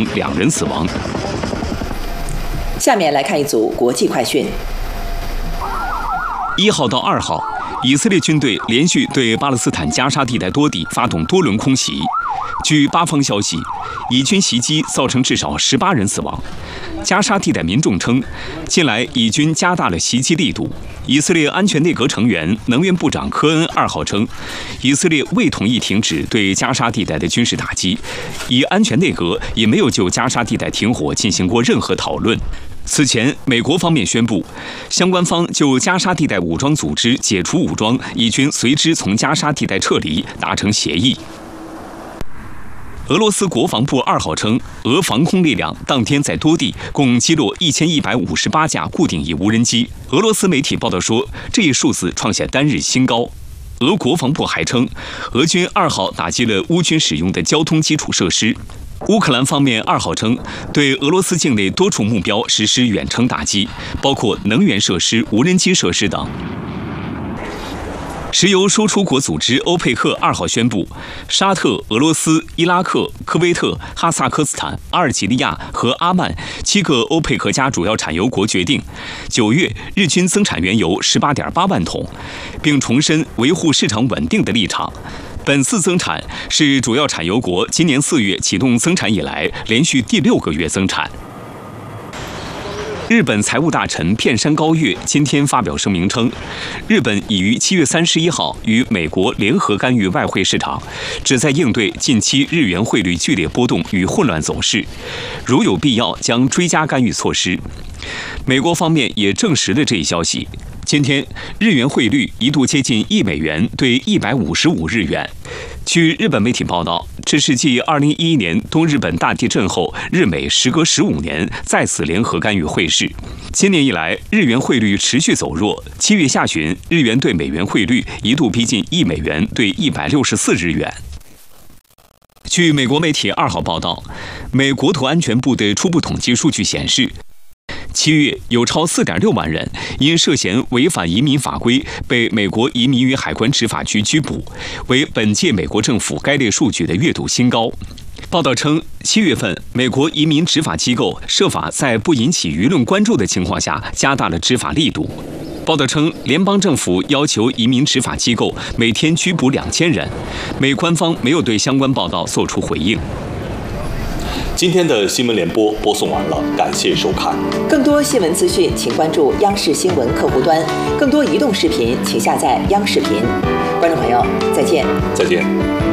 2人死亡。 下面来看一组国际快讯。 1号到2号，以色列军队连续对巴勒斯坦加沙地带多地发动多轮空袭。据巴方消息，以军袭击造成至少18人死亡。加沙地带民众称，近来以军加大了袭击力度。以色列安全内阁成员、能源部长科恩2号称，以色列未同意停止对加沙地带的军事打击，以安全内阁也没有就加沙地带停火进行过任何讨论。此前，美国方面宣布，相关方就加沙地带武装组织解除武装，以军随之从加沙地带撤离达成协议。俄罗斯国防部2号称，俄防空力量当天在多地共击落1158架固定翼无人机。俄罗斯媒体报道说，这一数字创下单日新高。俄国防部还称，俄军2号打击了乌军使用的交通基础设施。乌克兰方面2号称，对俄罗斯境内多处目标实施远程打击，包括能源设施、无人机设施等。石油输出国组织欧佩克2号宣布，沙特、俄罗斯、伊拉克、科威特、哈萨克斯坦、阿尔及利亚和阿曼7个欧佩克加主要产油国决定，9月日均增产原油18.8万桶，并重申维护市场稳定的立场。本次增产是主要产油国今年4月启动增产以来连续第6个月增产。日本财务大臣片山高月今天发表声明称，日本已于7月31号与美国联合干预外汇市场，旨在应对近期日元汇率剧烈波动与混乱走势，如有必要将追加干预措施。美国方面也证实了这一消息。今天，日元汇率一度接近1美元兑155日元。据日本媒体报道，这是继2011年东日本大地震后，日美时隔15年再次联合干预汇市。今年以来，日元汇率持续走弱。7月下旬，日元对美元汇率一度逼近1美元兑164日元。据美国媒体2号报道，美国土安全部的初步统计数据显示，7月有超4.6万人因涉嫌违反移民法规被美国移民与海关执法局拘捕，为本届美国政府该类数据的月度新高。报道称，7月份美国移民执法机构设法在不引起舆论关注的情况下加大了执法力度。报道称，联邦政府要求移民执法机构每天拘捕2000人，美官方没有对相关报道做出回应。 今天的新闻联播播送完了，感谢收看。 更多新闻资讯，请关注央视新闻客户端；更多移动视频，请下载央视频。观众朋友，再见。 再见。